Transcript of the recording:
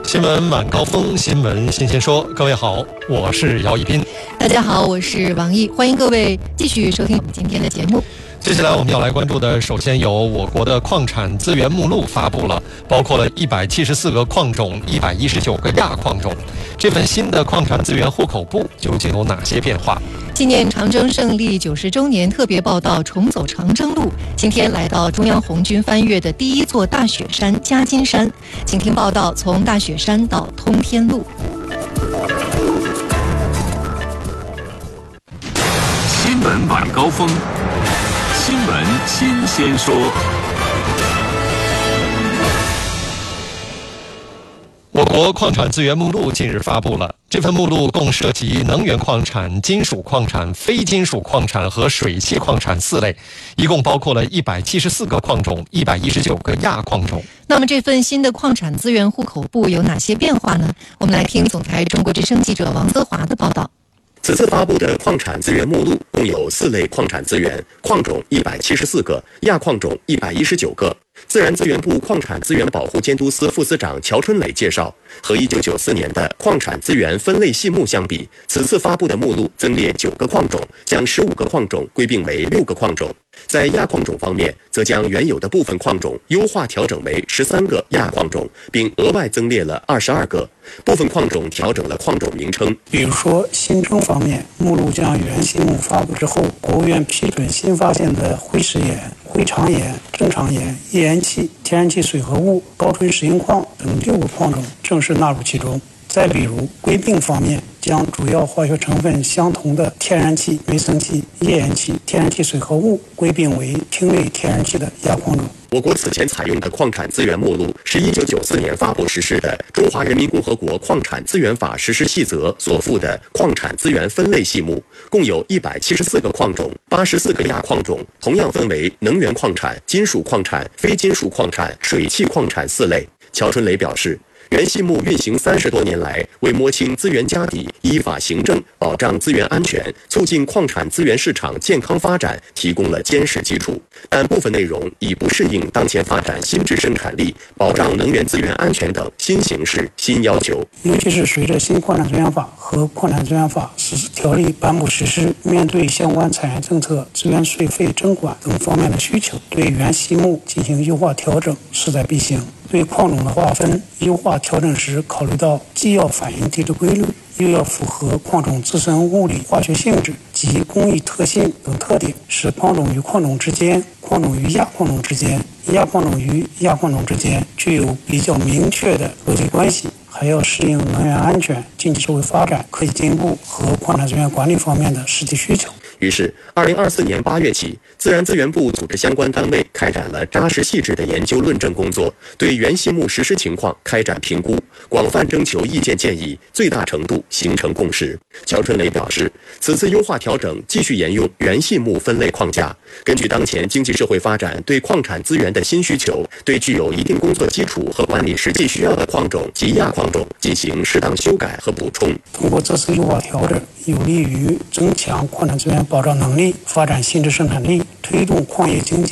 新闻晚高峰，新闻新鲜说。各位好，我是姚一斌。 大家好，我是王毅，欢迎各位继续收听我们今天的节目。 接下来我们要来关注的，首先有我国的矿产资源目录发布了，包括了174个矿种、119个亚矿种。这份新的矿产资源户口簿究竟有哪些变化？ 纪念长征胜利90周年特别报道重走长征路，今天来到中央红军翻越的第一座大雪山夹金山，请听报道从大雪山到通天路。 新闻晚高峰，新闻新鲜说。 我国矿产资源目录近日发布了，这份目录共涉及能源矿产、金属矿产、非金属矿产和水汽矿产4类，一共包括了174个矿种、119个亚矿种。 那么这份新的矿产资源户口簿有哪些变化呢？我们来听总台中国之声记者王泽华的报道。 此次发布的矿产资源目录共有4类矿产资源，矿种174个，亚矿种119个。自然资源部矿产资源保护监督司副司长乔春磊介绍，和1994年的矿产资源分类细目相比，此次发布的目录增列9个矿种，将15个矿种归并为6个矿种。在亚矿种方面，则将原有的部分矿种优化调整为13个亚矿种，并额外增列了22个。部分矿种调整了矿种名称， 比如说新增方面，目录将原细目发布之后，国务院批准新发现的灰石岩、灰长岩、正常岩、页岩气、天然气水合物、高纯石英矿等6个矿种正式纳入其中。再比如归并方面，将主要化学成分相同的天然气、微生气、页岩气、天然气水合物归并为烃类天然气的亚矿种。 我国此前采用的矿产资源目录是1994年发布实施的《中华人民共和国矿产资源法实施细则》所附的矿产资源分类细目，共有174个矿种、84个亚矿种，同样分为能源矿产、金属矿产、非金属矿产、水汽矿产4类。乔春磊表示，原细目运行30多年来，为摸清资源家底、依法行政、保障资源安全、促进矿产资源市场健康发展提供了坚实基础，但部分内容已不适应当前发展新质生产力、保障能源资源安全等新形势、新要求。 尤其是随着新矿产资源法和矿产资源法实施条例颁布实施，面对相关产业政策、资源税费征管等方面的需求，对原细目进行优化调整势在必行。对矿种的划分优化调整时，考虑到既要反映地质规律，又要符合矿种自身物理化学性质及工艺特性等特点，使矿种与矿种之间、矿种与亚矿种之间、亚矿种与亚矿种之间具有比较明确的逻辑关系，还要适应能源安全、经济社会发展、科技进步和矿产资源管理方面的实际需求。 于是2024年8月起，自然资源部组织相关单位开展了扎实细致的研究论证工作，对原细目实施情况开展评估，广泛征求意见建议，最大程度形成共识。乔春磊表示，此次优化调整继续沿用原细目分类框架，根据当前经济社会发展对矿产资源的新需求，对具有一定工作基础和管理实际需要的矿种及亚矿种进行适当修改和补充。 通过这次优化调整，有利于增强矿产资源保障能力，发展新质生产力，推动矿业经济